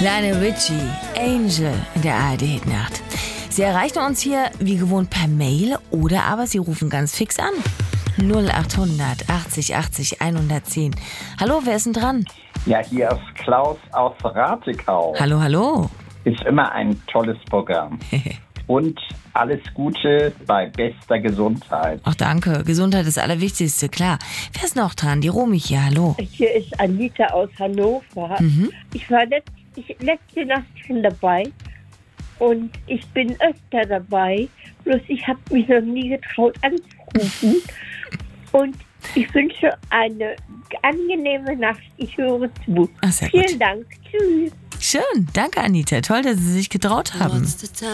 Lionel Richie, Angel in der ARD-Hitnacht. Sie erreichen uns hier wie gewohnt per Mail oder aber Sie rufen ganz fix an. 0800 80 80 110. Hallo, wer ist denn dran? Ja, hier ist Klaus aus Ratekau. Hallo, hallo. Ist immer ein tolles Programm. Und alles Gute bei bester Gesundheit. Ach, danke. Gesundheit ist das Allerwichtigste, klar. Wer ist noch dran? Die Romy hier, hallo. Hier ist Anita aus Hannover. Ich war letzte Nacht schon dabei und ich bin öfter dabei. Bloß ich habe mich noch nie getraut anzurufen. Und ich wünsche eine angenehme Nacht. Ich höre zu. Ach, sehr gut. Vielen Dank. Tschüss. Schön. Danke, Anita. Toll, dass Sie sich getraut haben.